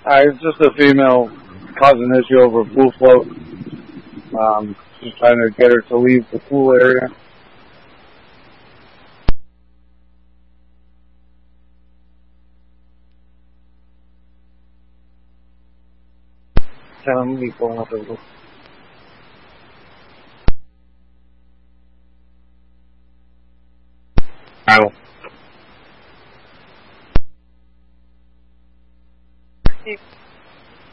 It's just a female causing an issue over a pool float. Just trying to get her to leave the pool area. Telling me pulling up a little. Ow.